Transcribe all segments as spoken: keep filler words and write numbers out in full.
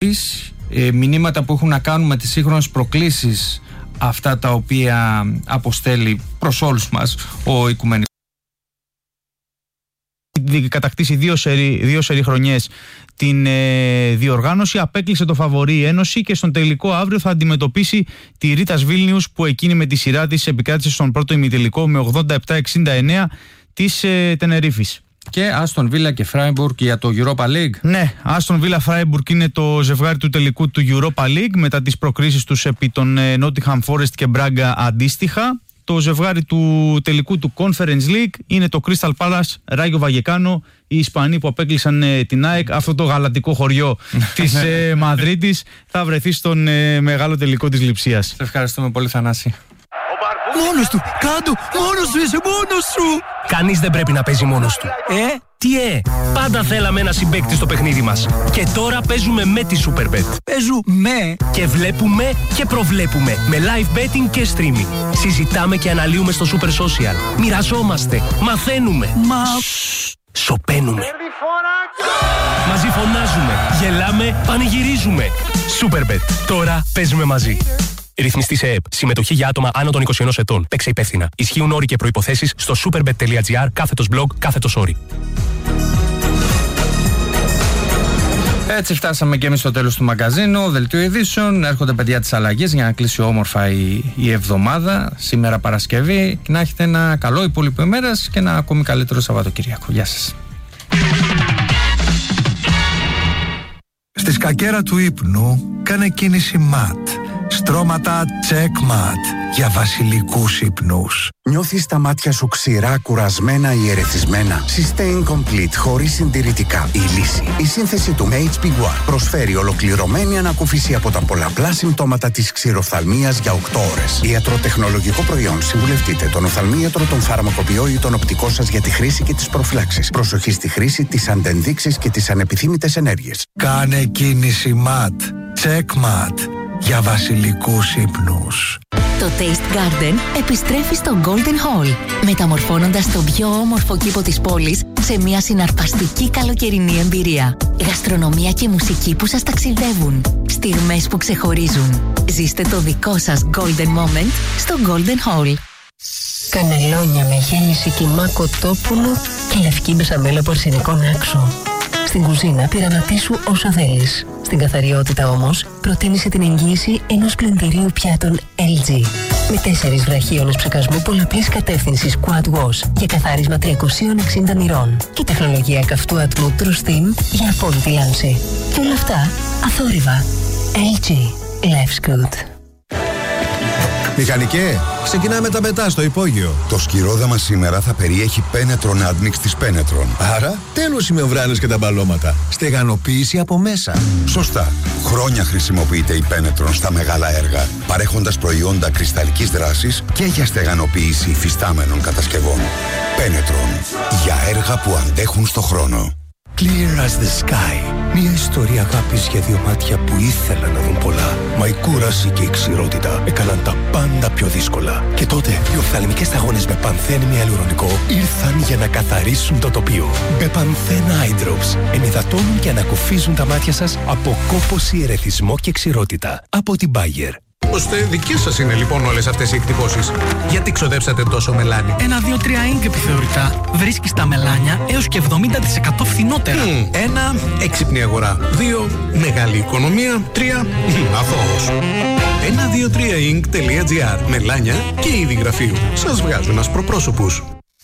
ειδήσεις, ε, μηνύματα που έχουν να κάνουν με τις σύγχρονες προκλήσεις, αυτά τα οποία αποστέλει προς όλους μας ο Οικουμενικός. Κατακτήσει δύο σερί, δύο σερί χρονιές την ε, διοργάνωση, απέκλεισε το φαβορί η Ένωση και στον τελικό αύριο θα αντιμετωπίσει τη Ρίτας Βίλνιους, που εκείνη με τη σειρά της επικράτησε στον πρώτο ημιτελικό με ογδόντα επτά εξήντα εννέα της ε, Τενερίφης. Και Άστον Βίλα και Φράιμπουργκ για το Europa League. Ναι, Άστον Βίλα Φράιμπουργκ είναι το ζευγάρι του τελικού του Europa League μετά τις προκρίσεις τους επί των ε, Nottingham Forest και Μπράγκα αντίστοιχα. Το ζευγάρι του τελικού του Conference League είναι το Crystal Palace Ράγιο Βαγεκάνο, οι Ισπανοί που απέκλεισαν ε, την ΑΕΚ, αυτό το γαλατικό χωριό της ε, Μαδρίτης, θα βρεθεί στον ε, μεγάλο τελικό της Λειψίας. Σε ευχαριστούμε πολύ, Θανάση. Μόνος του, κάτω, μόνος σου είσαι, μόνος σου. Κανείς δεν πρέπει να παίζει μόνος του. Ε, Τι ε, πάντα θέλαμε ένα συμπαίκτη στο παιχνίδι μας. Και τώρα παίζουμε με τη Superbet. παίζουμε Και βλέπουμε και προβλέπουμε με live betting και streaming. Συζητάμε και αναλύουμε στο Super Social. Μοιραζόμαστε, μαθαίνουμε. Μα... Σοπαίνουμε. Μαζί φωνάζουμε, γελάμε, πανηγυρίζουμε. Superbet. Τώρα παίζουμε μαζί. Ρυθμιστή σε ΕΕΠ. Συμμετοχή για άτομα άνω των είκοσι ενός ετών. Παίξε υπεύθυνα. Ισχύουν όροι και προϋποθέσεις στο superbet.gr κάθετος blog κάθετος όροι. Έτσι φτάσαμε και εμείς στο τέλος του μαγκαζίνου. Δελτίο ειδήσεων. Έρχονται παιδιά της αλλαγής για να κλείσει όμορφα η, η εβδομάδα. Σήμερα Παρασκευή. Και να έχετε ένα καλό υπόλοιπο ημέρας και ένα ακόμη καλύτερο Σαββατοκύριακο. Γεια σας. Στη σκακέρα του ύπνου κάνε κίνηση ματ. Στρώματα Checkmat για βασιλικούς ύπνους. Νιώθεις τα μάτια σου ξηρά, κουρασμένα ή ερεθισμένα? Sustain Complete, χωρίς συντηρητικά. Η λύση. Η σύνθεση του έιτς πι One προσφέρει ολοκληρωμένη ανακούφιση από τα πολλαπλά συμπτώματα της ξηροφθαλμίας για οκτώ ώρες. Ιατροτεχνολογικό προϊόν. Συμβουλευτείτε τον οφθαλμίατρο, τον φαρμακοποιό ή τον οπτικό σας για τη χρήση και τις προφυλάξεις. Προσοχή στη χρήση, τις αντενδείξεις και τις ανεπιθύμητες ενέργειες. Κάνε κίνηση ματ. Checkmat για βασιλικούς ύπνους. Το Taste Garden επιστρέφει στο Golden Hall, μεταμορφώνοντας τον πιο όμορφο κήπο της πόλης σε μια συναρπαστική καλοκαιρινή εμπειρία. Γαστρονομία και μουσική που σας ταξιδεύουν. Στιγμές που ξεχωρίζουν. Ζήστε το δικό σας Golden Moment στο Golden Hall. Κανελόνια με γέμιση κιμά κοτόπουλο και λευκή μπεσαμέλα από αρσενικό άξο. Στην κουζίνα πειραματίσου όσα θέλεις. Στην καθαριότητα όμως, προτίμησε την εγγύηση ενός πλυντηρίου πιάτων ελ τζι. Με τέσσερις βραχίονες ψεκασμού πολλαπλής κατεύθυνσης Quad Wash και καθάρισμα τριακόσια εξήντα μοιρών. Και τεχνολογία καυτού ατμού True Steam για απόλυτη λάμψη. Και όλα αυτά αθόρυβα. ελ τζι. Life's good. Μηχανικέ, ξεκινάμε τα μετά στο υπόγειο. Το σκυρόδαμα σήμερα θα περιέχει Penetron Admix της Penetron. Άρα, τέλος οι μεμβράνες και τα μπαλώματα. Στεγανοποίηση από μέσα. Σωστά. Χρόνια χρησιμοποιείται η Penetron στα μεγάλα έργα, παρέχοντας προϊόντα κρυσταλλικής δράσης και για στεγανοποίηση υφιστάμενων κατασκευών. Penetron. Για έργα που αντέχουν στο χρόνο. Clear as the sky. Μια ιστορία αγάπης για δύο μάτια που ήθελαν να δουν πολλά. Μα η κούραση και η ξηρότητα έκαναν τα πάντα πιο δύσκολα. Και τότε οι οφθαλμικές σταγόνες με πανθένη ιαλουρονικό ήρθαν για να καθαρίσουν το τοπίο. Μπεπανθέν Eye Drops ενυδατώνουν και ανακουφίζουν τα μάτια σας από κόπωση, ερεθισμό και ξηρότητα. Από την Bayer. Ώστε δικές σας είναι λοιπόν όλες αυτές οι εκτυπώσεις. Γιατί ξοδέψατε τόσο μελάνι? Ένα, δύο, τρία ink επιθεωρητά. Βρίσκεις τα μελάνια έως και εβδομήντα τοις εκατό φθηνότερα. Mm, ένα, έξυπνη αγορά. Δύο, μεγάλη οικονομία. Τρία, αθώος. ένα δύο τρία ink τελεία gr. Μελάνια και είδη γραφείου. Σας βγάζουν ασπροπρόσωπους.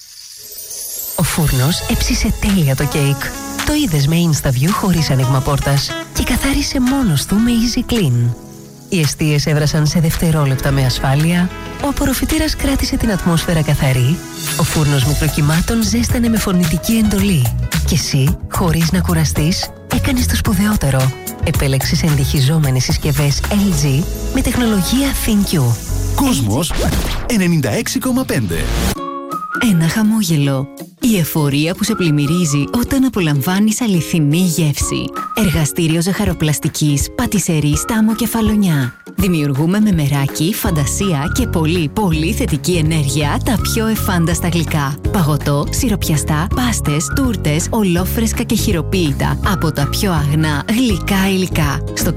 Ο φούρνος έψισε τέλεια το κέικ. Το είδες με InstaView χωρίς άνοιγμα πόρτας και καθάρισε μόνος του με Easy Clean. Οι εστίες έβρασαν σε δευτερόλεπτα με ασφάλεια, ο απορροφητήρας κράτησε την ατμόσφαιρα καθαρή, ο φούρνος μικροκυμάτων ζέστανε με φωνητική εντολή και εσύ, χωρίς να κουραστείς, έκανες το σπουδαιότερο. Επέλεξες εντυχιζόμενες συσκευές ελ τζι με τεχνολογία ThinQ. Κόσμος ενενήντα έξι κόμμα πέντε. Ένα χαμόγελο. Η εφορία που σε πλημμυρίζει όταν απολαμβάνεις αληθινή γεύση. Εργαστήριο ζαχαροπλαστικής, πατισερή Στάμο Κεφαλονιά. Δημιουργούμε με μεράκι, φαντασία και πολύ πολύ θετική ενέργεια τα πιο εφάνταστα γλυκά. Παγωτό, σιροπιαστά, πάστες, τούρτες, ολόφρεσκα και χειροποίητα από τα πιο αγνά γλυκά υλικά. Στο